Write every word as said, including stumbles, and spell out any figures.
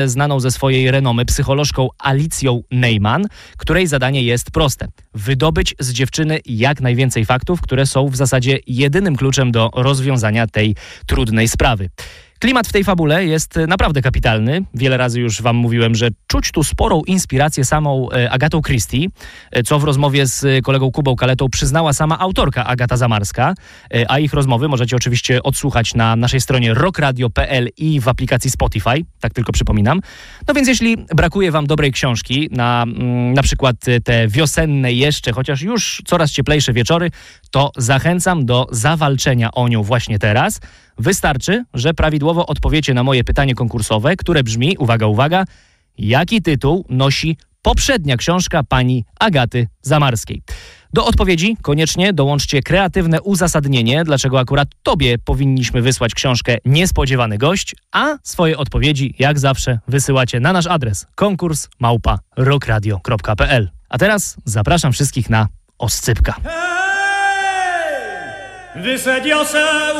znaną ze swojej renomy psycholożką Alicją Neyman, której zadanie jest proste. Wydobyć z dziewczyny jak najwięcej faktów, które są w zasadzie jedynym kluczem do rozwiązania tej trudnej sprawy. Klimat w tej fabule jest naprawdę kapitalny. Wiele razy już wam mówiłem, że czuć tu sporą inspirację samą Agatą Christie, co w rozmowie z kolegą Kubą Kaletą przyznała sama autorka Agata Zamarska, a ich rozmowy możecie oczywiście odsłuchać na naszej stronie rockradio kropka p l i w aplikacji Spotify, tak tylko przypominam. No więc jeśli brakuje wam dobrej książki na na przykład te wiosenne jeszcze, chociaż już coraz cieplejsze wieczory, to zachęcam do zawalczenia o nią właśnie teraz. Wystarczy, że prawidłowo odpowiecie na moje pytanie konkursowe, które brzmi, uwaga, uwaga, jaki tytuł nosi poprzednia książka pani Agaty Zamarskiej. Do odpowiedzi koniecznie dołączcie kreatywne uzasadnienie, dlaczego akurat tobie powinniśmy wysłać książkę Niespodziewany gość, a swoje odpowiedzi, jak zawsze, wysyłacie na nasz adres konkurs małpa rockradio kropka p l. A teraz zapraszam wszystkich na Oscypka. Wysadził się